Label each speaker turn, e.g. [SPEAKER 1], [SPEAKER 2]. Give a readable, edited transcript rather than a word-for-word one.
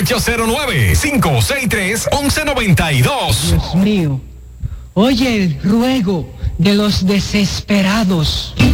[SPEAKER 1] 809-563-1192.
[SPEAKER 2] Dios mío, oye el ruego de los desesperados.